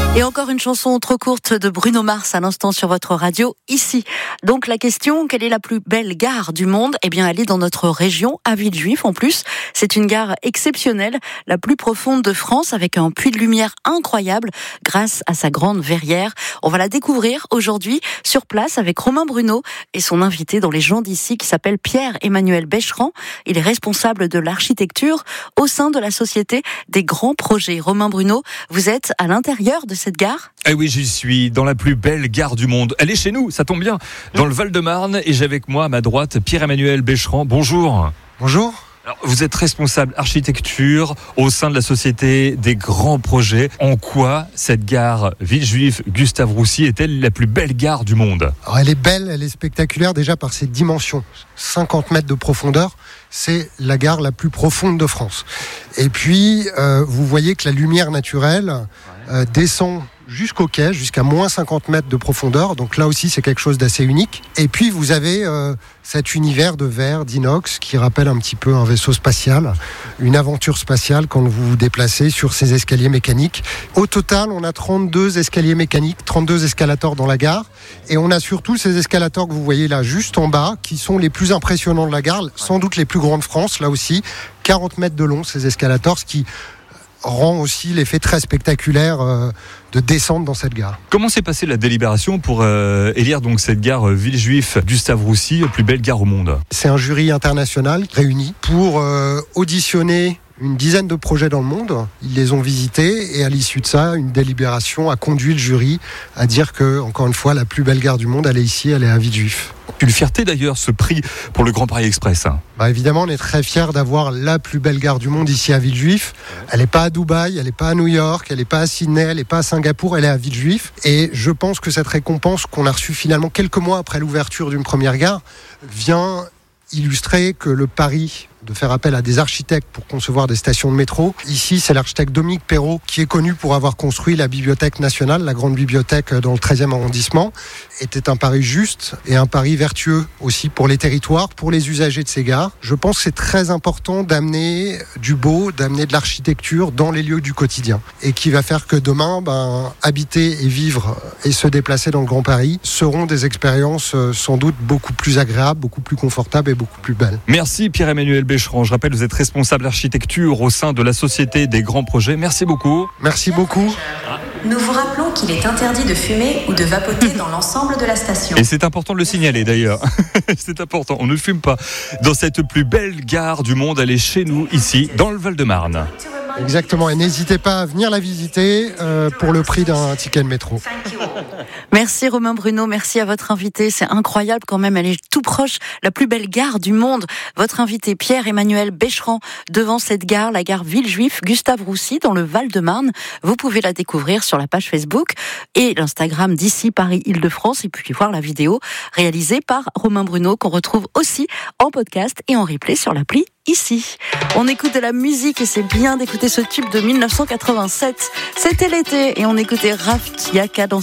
Et encore une chanson trop courte de Bruno Mars à l'instant sur votre radio, ici. Donc la question, quelle est la plus belle gare du monde ? Eh bien, elle est dans notre région, à Villejuif en plus. C'est une gare exceptionnelle, la plus profonde de France, avec un puits de lumière incroyable grâce à sa grande verrière. On va la découvrir aujourd'hui sur place avec Romain Bruno et son invité dans Les gens d'ici qui s'appelle Pierre-Emmanuel Becheran. Il est responsable de l'architecture au sein de la Société des grands projets. Romain Bruno, vous êtes à l'intérieur de cette gare ? Eh oui, j'y suis, dans la plus belle gare du monde. Elle est chez nous, ça tombe bien, dans le Val-de-Marne. Et j'ai avec moi à ma droite Pierre-Emmanuel Becheran. Bonjour. Bonjour. Alors, vous êtes responsable architecture au sein de la Société des grands projets. En quoi cette gare Villejuif-Gustave-Roussy est-elle la plus belle gare du monde ? Alors, elle est belle, elle est spectaculaire déjà par ses dimensions. 50 mètres de profondeur, c'est la gare la plus profonde de France. Et puis, vous voyez que la lumière naturelle descend jusqu'au quai, jusqu'à moins 50 mètres de profondeur. Donc là aussi, c'est quelque chose d'assez unique. Et puis, vous avez cet univers de verre, d'inox, qui rappelle un petit peu un vaisseau spatial, une aventure spatiale quand vous vous déplacez sur ces escaliers mécaniques. Au total, on a 32 escaliers mécaniques, 32 escalators dans la gare. Et on a surtout ces escalators que vous voyez là, juste en bas, qui sont les plus impressionnants de la gare, sans doute les plus grands de France, là aussi. 40 mètres de long, ces escalators, ce qui rend aussi l'effet très spectaculaire de descente dans cette gare. Comment s'est passée la délibération pour élire donc cette gare Villejuif-Gustave-Roussy, plus belle gare au monde ? C'est un jury international réuni pour auditionner une dizaine de projets dans le monde. Ils les ont visités et à l'issue de ça, une délibération a conduit le jury à dire que, encore une fois, la plus belle gare du monde, elle est ici, elle est à Villejuif. Une fierté d'ailleurs, ce prix pour le Grand Paris Express. Évidemment, on est très fiers d'avoir la plus belle gare du monde ici à Villejuif. Elle n'est pas à Dubaï, elle n'est pas à New York, elle n'est pas à Sydney, elle n'est pas à Singapour, elle est à Villejuif. Et je pense que cette récompense qu'on a reçue finalement quelques mois après l'ouverture d'une première gare vient illustrer que le pari de faire appel à des architectes pour concevoir des stations de métro. Ici, c'est l'architecte Dominique Perrault qui est connu pour avoir construit la Bibliothèque nationale, la grande bibliothèque dans le 13e arrondissement. Était un pari juste et un pari vertueux aussi pour les territoires, pour les usagers de ces gares. Je pense que c'est très important d'amener du beau, d'amener de l'architecture dans les lieux du quotidien et qui va faire que demain, habiter et vivre et se déplacer dans le Grand Paris seront des expériences sans doute beaucoup plus agréables, beaucoup plus confortables et beaucoup plus belles. Merci Pierre-Emmanuel Becheran. Je rappelle, vous êtes responsable architecture au sein de la Société des grands projets. Merci beaucoup. Merci beaucoup. Nous vous rappelons qu'il est interdit de fumer ou de vapoter dans l'ensemble de la station. Et c'est important de le signaler d'ailleurs. C'est important, on ne fume pas. Dans cette plus belle gare du monde, elle est chez nous, ici, dans le Val-de-Marne. Exactement, et n'hésitez pas à venir la visiter pour le prix d'un ticket de métro. Merci Romain Bruno, merci à votre invité, c'est incroyable quand même, elle est tout proche, la plus belle gare du monde. Votre invité Pierre-Emmanuel Becheran devant cette gare, la gare Villejuif-Gustave-Roussy dans le Val-de-Marne. Vous pouvez la découvrir sur la page Facebook et l'Instagram d'ici Paris-Île-de-France et puis voir la vidéo réalisée par Romain Bruno qu'on retrouve aussi en podcast et en replay sur l'appli ici. On écoute de la musique et c'est bien d'écouter ce tube de 1987. C'était l'été et on écoutait Raf Kiaka dans